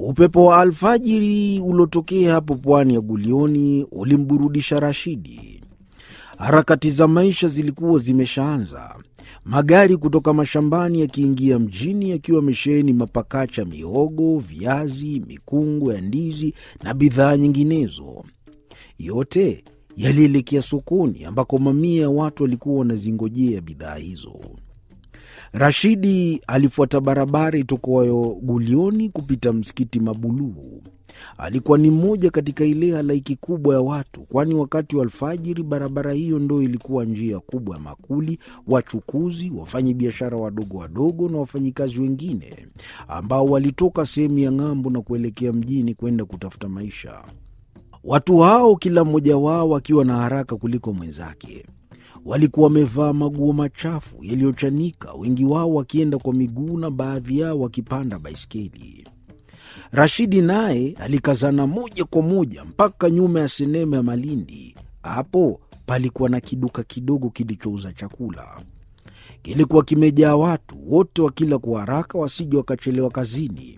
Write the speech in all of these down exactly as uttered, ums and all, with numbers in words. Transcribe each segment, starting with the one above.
Upepo wa alfajiri ulotokea hapo pwani ya Gulioni ulimburudisha Rashidi. Harakati za maisha zilikuwa zimeshaanza. Magari kutoka mashambani yakiingia mjini yakiwa yamesheheni mapakacha, mihogo, viazi, mikungu ya ndizi na bidhaa nyinginezo. Yote yalielekea sokoni ambako mamia ya watu walikuwa wanazingojea bidhaa hizo. Rashidi alifuata barabara itokayo Gulioni kupita msikiti Mabuluu. Alikuwa ni mmoja katika ile halaiki kubwa ya watu, kwani wakati wa alfajiri barabara hiyo ndo ilikuwa njia kubwa ya makuli, wachukuzi, wafanyabiashara wadogo wadogo na wafanyikazi wengine ambao walitoka sehemu ya ng'ambo na kuelekea mjini kwenda kutafuta maisha. Watu hao, kila mmoja wao akiwa na haraka kuliko mwenzake, walikuwa wamevaa maguo machafu yaliyochanika, wengi wao wakienda kwa miguu na baadhi yao wakipanda baiskeli. Rashidi naye alikazana moja kwa moja mpaka nyuma ya sinema ya Malindi. Hapo palikuwa na kiduka kidogo kilichouza chakula. Kilikuwa kimejaa watu, wote wakila kwa haraka wasije wakachelewa kazini.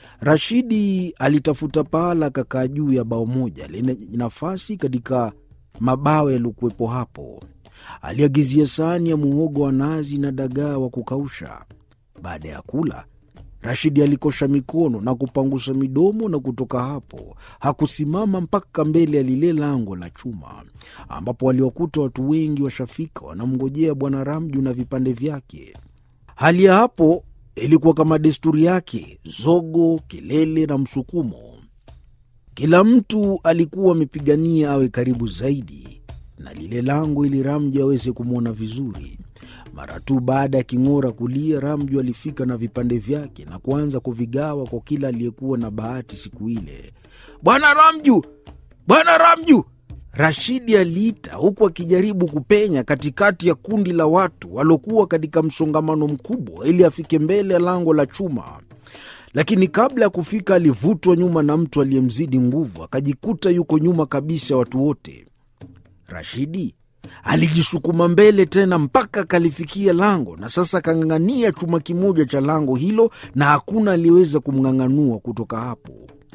Rashidi alitafuta pahala akakaa juu ya bao moja lenye nafasi katika mabao yaliokuwepo hapo. Aliagizia sahani ya muhogo wa nazi na dagaa wa kukausha. Baada ya kula, Rashidi alikosha mikono na kupangusa midomo, na kutoka hapo hakusimama mpaka mbele ya lile lango la chuma ambapo waliwakuta watu wengi washafika wanamngojea Bwana Ramju na vipande vyake. Hali ya hapo ilikuwa kama desturi yake, zogo, kelele na msukumo. Kila mtu alikuwa amepigania awe karibu zaidi na lile lango ili Ramju aweze kumwona vizuri. Mara tu baada ya king'ora kulia, Ramju alifika na vipande vyake na kuanza kuvigawa kwa kila aliyekuwa na bahati siku ile. "Bwana Ramju! Bwana Ramju!" Rashidi aliita huku akijaribu kupenya katikati ya kundi la watu waliokuwa katika msongamano mkubwa ili afike mbele ya lango la chuma. Lakini kabla ya kufika alivutwa nyuma na mtu aliyemzidi nguvu, akajikuta yuko nyuma kabisa watu wote. Rashidi alijisukuma mbele tena mpaka kalifikia lango, na sasa kang'ang'ania chuma kimoja cha lango hilo na hakuna aliyeweza kumng'ang'anua kutoka hapo.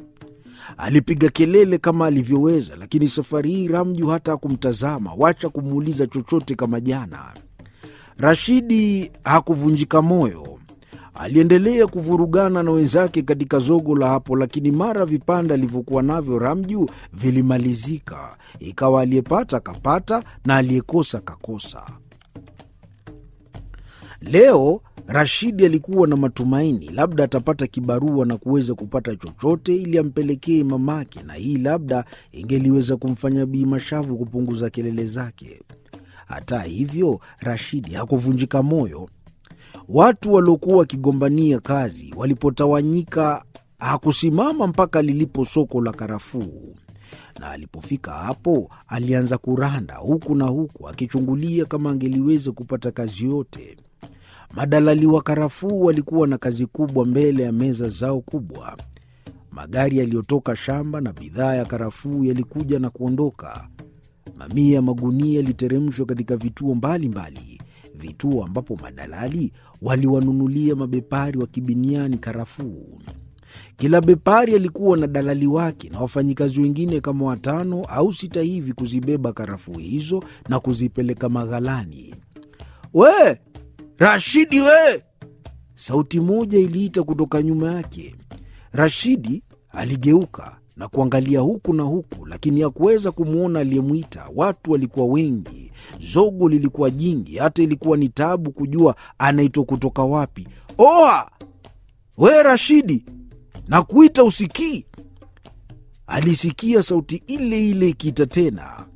Alipiga kelele kama alivyoweza, lakini safari hii Ramju hata hakumtazama, wacha kumuuliza chochote kama jana. Rashidi hakuvunjika moyo. Aliendelea kuvurugana na wenzake katika zogo la hapo, lakini mara vipande alivyokuwa navyo Ramju vilimalizika. Ikawa aliyepata kapata na aliyekosa kakosa. Leo Rashidi alikuwa na matumaini labda atapata kibarua na kuweza kupata chochote ili ampelekee mamake, na hii labda ingeliweza kumfanya Bi Mashavu kupunguza kelele zake. Hata hivyo, Rashidi hakuvunjika moyo. Watu waliokuwa wakigombania kazi walipotawanyika, hakusimama mpaka lilipo soko la karafuu. Na alipofika hapo, alianza kuranda huku na huku akichungulia kama angeliweza kupata kazi yote. Madalali wa karafuu walikuwa na kazi kubwa mbele ya meza zao kubwa. Magari yaliyotoka shamba na bidhaa ya karafuu yalikuja na kuondoka. Mamia ya magunia yaliteremshwa katika vituo mbalimbali mbali. Vituo ambapo madalali waliwanunulia mabepari wa kibiniani karafuu. Kila bepari alikuwa na dalali wake na wafanyikazi wengine kama watano au sita hivi kuzibeba karafuu hizo na kuzipeleka maghalani. "We, Rashidi we!" sauti moja iliita kutoka nyuma yake. Rashidi aligeuka na kuangalia huku na huku, lakini hakuweza kumwona aliyemwita. Watu walikuwa wengi, zogo lilikuwa jingi, hata ilikuwa ni taabu kujua anaitwa kutoka wapi. "Oa! We Rashidi, nakuita usikii?" Alisikia sauti ile ile ikiita tena.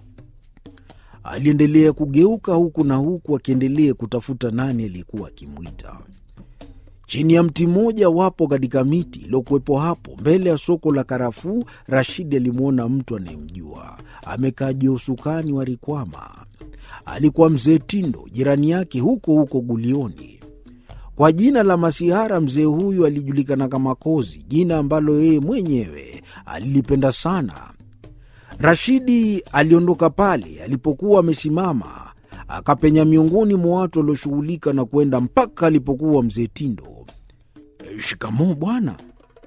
Aliendelea kugeuka huku na huku akiendelea kutafuta nani alikuwa akimwita. Chini ya mti mmoja wapo katika miti iliyokuwepo hapo mbele ya soko la karafuu, Rashidi alimwona mtu anayemjua. Amekaa juu usukani wa rikwama. Alikuwa Mzee Tindo, jirani yake huko huko Gulioni. Kwa jina la masihara, mzee huyu alijulikana kama Kozi, jina ambalo yeye mwenyewe alilipenda sana. Rashidi aliondoka pale alipokuwa amesimama, akapenya miongoni mwa watu walioshughulika na kwenda mpaka alipokuwa Mzee Tindo. "Shikamoo bwana."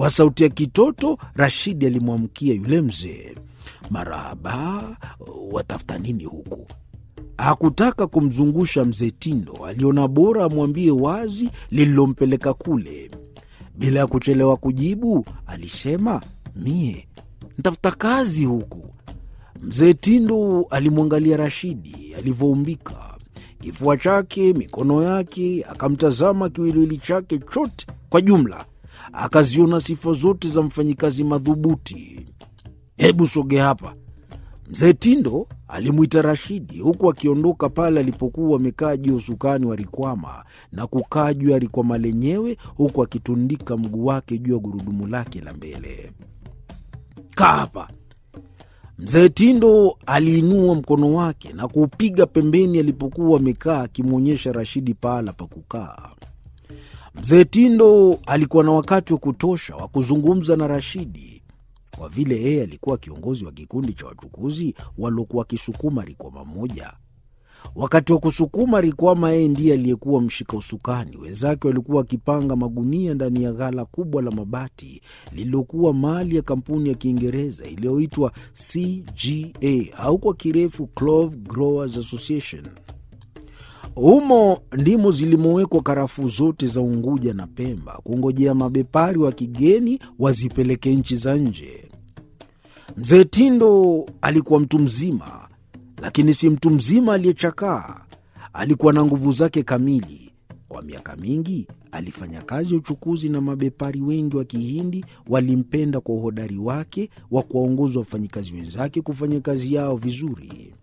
Kwa sauti ya kitoto, Rashidi alimwamkia yule mzee. Marahaba, watafuta nini huku? Hakutaka kumzungusha mzee Tindo, aliona bora amwambie wazi lililompeleka kule. Bila ya kuchelewa kujibu, alisema, mie ntafuta kazi huku. Mzee Tindo alimwangalia Rashidi alivyoumbika, kifua chake, mikono yake, akamtazama kiwiliwili chake chote kwa jumla, akaziona sifa zote za mfanyikazi madhubuti. Hebu soge hapa. Mzee Tindo alimwita Rashidi huku akiondoka pale alipokuwa amekaa juu usukani wa rikwama na kukaa juu ya rikwama lenyewe huku akitundika mguu wake juu ya gurudumu lake la mbele. Kaa hapa. Mzee Tindo aliinua mkono wake na kuupiga pembeni alipokuwa amekaa, akimwonyesha Rashidi pahala pa kukaa. Mzee Tindo alikuwa na wakati wa kutosha wa kuzungumza na Rashidi, kwa vile yeye alikuwa kiongozi wa kikundi cha wachukuzi waliokuwa wakisukuma rikwama moja. Wakati wa kusukuma rikwama, yeye ndiye aliyekuwa mshika usukani. Wenzake walikuwa wakipanga magunia ndani ya ghala kubwa la mabati lililokuwa mali ya kampuni ya Kiingereza iliyoitwa C G A au kwa kirefu Clove Growers Association. Humo ndimo zilimowekwa karafuu zote za Unguja na Pemba, kungojea mabepari wa kigeni wazipeleke nchi za nje. Mzee Tindo alikuwa mtu mzima, lakini si mtu mzima aliyechakaa. Alikuwa na nguvu zake kamili. Kwa miaka mingi alifanya kazi ya uchukuzi na mabepari wengi wa Kihindi walimpenda kwa uhodari wake wa kuwaongoza wafanyikazi wenzake kufanya kazi yao vizuri.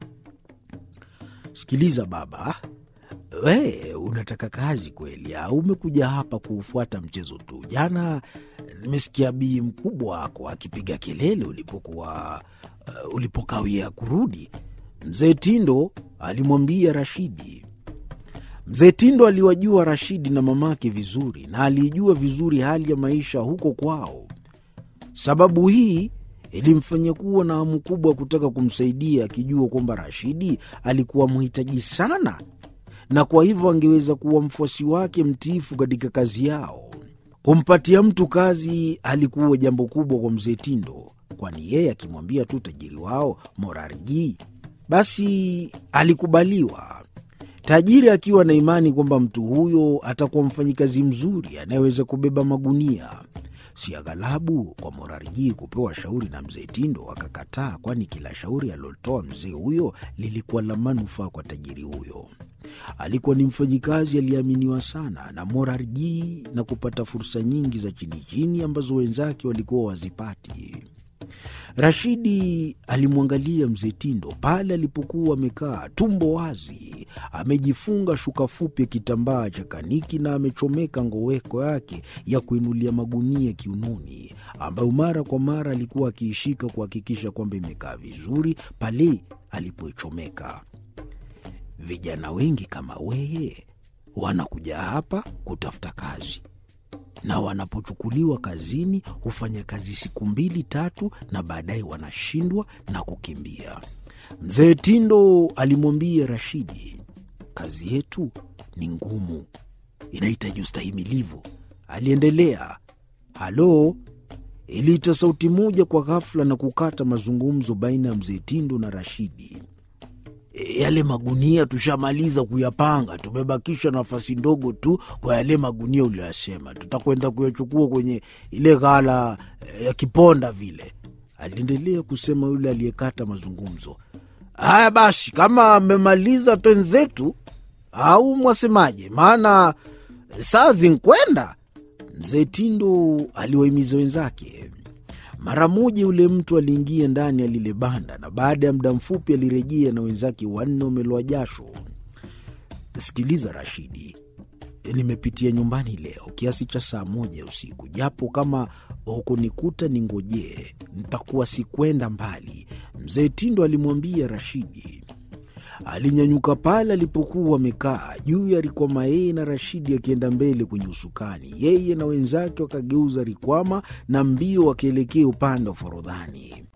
Sikiliza baba, we unataka kazi kweli au umekuja hapa kuufuata mchezo tu? Jana nimesikia bii mkubwa wako akipiga kelele ulipokuwa uh, ulipokawia kurudi. Mzee Tindo alimwambia Rashidi. Mzee Tindo aliwajua Rashidi na mamake vizuri na alijua vizuri hali ya maisha huko kwao. Sababu hii ilimfanya kuwa na hamu kubwa kutaka kumsaidia, akijua kwamba Rashidi alikuwa mhitaji sana na kwa hivyo angeweza kuwa mfuasi wake mtiifu katika kazi yao. Kumpatia mtu kazi alikuwa jambo kubwa kwa Mzee Tindo, kwani yeye akimwambia tu tajiri wao Morarji, basi alikubaliwa. Tajiri akiwa na imani kwamba mtu huyo atakuwa mfanyikazi mzuri anayeweza kubeba magunia. Si aghalabu kwa Morarji kupewa shauri na Mzee Tindo akakataa, kwani kila shauri alilotoa mzee huyo lilikuwa la manufaa kwa tajiri huyo. Alikuwa ni mfanyikazi aliyeaminiwa sana na Morarji na kupata fursa nyingi za chini chini ambazo wenzake walikuwa wazipati. Rashidi alimwangalia Mzee Tindo pale alipokuwa amekaa tumbo wazi, amejifunga shuka fupi ya kitambaa cha kaniki na amechomeka ngoweko yake ya kuinulia magunia kiunoni, ambayo mara kwa mara alikuwa akiishika kuhakikisha kwamba imekaa vizuri pale alipoichomeka. Vijana wengi kama wewe wanakuja hapa kutafuta kazi, na wanapochukuliwa kazini hufanya kazi siku mbili tatu na baadaye wanashindwa na kukimbia. Mzee Tindo alimwambia Rashidi, kazi yetu ni ngumu, inahitaji ustahimilivu. Aliendelea. Halo, iliita sauti moja kwa ghafla na kukata mazungumzo baina ya Mzee Tindo na Rashidi. E, yale magunia tushamaliza kuyapanga, tumebakisha nafasi ndogo tu kwa yale magunia uliyosema. Tutakwenda kuyachukua kwenye ile ghala e, ya Kiponda vile. Aliendelea kusema yule aliyekata mazungumzo. Haya basi, kama mmemaliza twenzetu au mwasemaje? Maana saa zinkwenda. Mzee Tindo aliwahimiza wenzake. Mara moja yule mtu aliingia ndani ya lile banda na baada ya muda mfupi alirejea na wenzake wanne wameloa jasho. Sikiliza Rashidi, nimepitia nyumbani leo kiasi cha saa moja usiku, japo kama hukunikuta ningojee, nitakuwa sikwenda mbali, Mzee Tindo alimwambia Rashidi. Alinyanyuka pale alipokuwa amekaa juu ya rikwama, yeye na Rashidi akienda mbele kwenye usukani. Yeye na wenzake wakageuza rikwama na mbio wakielekea upande wa Forodhani.